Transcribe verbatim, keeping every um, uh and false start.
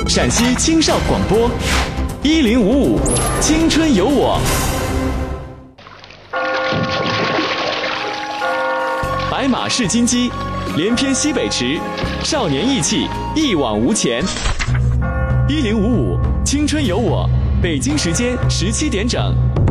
陕西青少广播，一零五五青春有我。白马市金鸡，连篇西北池，少年意气，一往无前。一零五五青春有我，北京时间十七点整，